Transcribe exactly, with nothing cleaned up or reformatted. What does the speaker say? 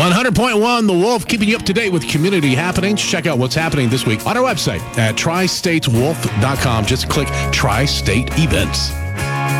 one hundred point one The Wolf, keeping you up to date with community happenings. Check out what's happening this week on our website at tri state wolf dot com. Just click Tri-State Events.